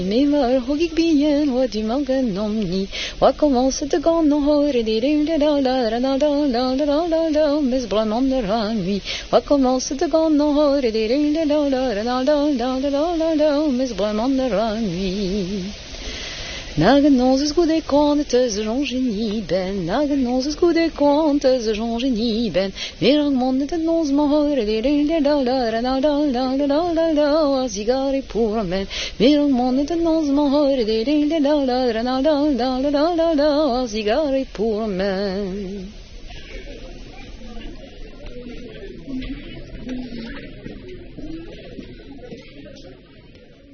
Mais waar hoog ik bien, wat die magen om niet. Wat commence te gaan nog horen, die de la la la la la la la la la, mis blanc onder aan wie. Wat commence te gaan nog horen, die de la la la la la la la la la, mis blanc onder aan wie. Nagen ons is goede kante, ze jongen ben. Nagen ons is goede kante, ze jongen ben. Weer een monde de ons mogen, die la la la la la la la la la, sigari pour men. Weer een monde de ons mogen, die la la la la la la la la la, sigari pour men.